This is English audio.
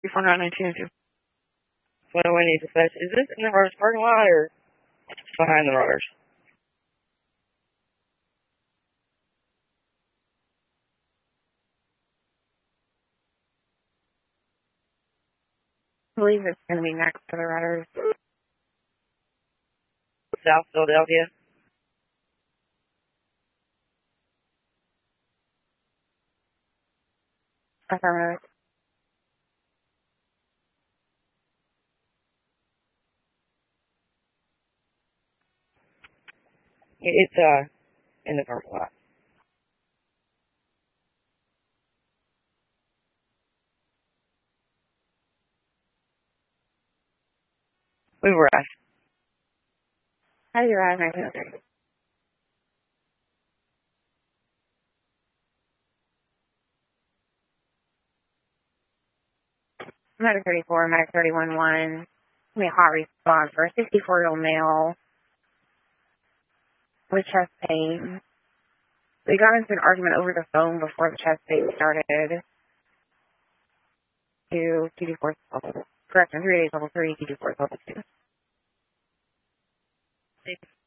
34919. What do I need to fetch? Is this in the Rogers parking lot or behind the Rogers? I believe it's going to be next to the Rogers. South Philadelphia. Affirmative. It's in the parking lot. We were asked. How do you ride 1903? Medic 34, Medic 31-1. Give me a hot response for a 64-year-old male with chest pain. We got into an argument over the phone before the chest pain started. To TD4 level. Correction, 3 days level 3, TD4 level 2.